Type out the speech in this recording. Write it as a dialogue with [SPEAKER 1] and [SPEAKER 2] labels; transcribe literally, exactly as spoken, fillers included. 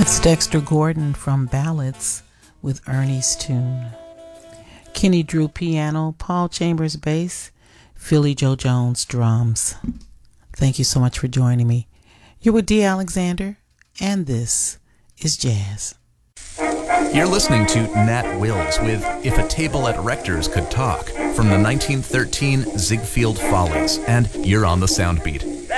[SPEAKER 1] That's Dexter Gordon from Ballads with Ernie's Tune. Kenny Drew piano, Paul Chambers bass, Philly Joe Jones drums. Thank you so much for joining me. You're with Dee Alexander, and this is Jazz.
[SPEAKER 2] You're listening to Nat Wills with If a Table at Rector's Could Talk from the nineteen thirteen Ziegfeld Follies, and you're on the Soundbeat.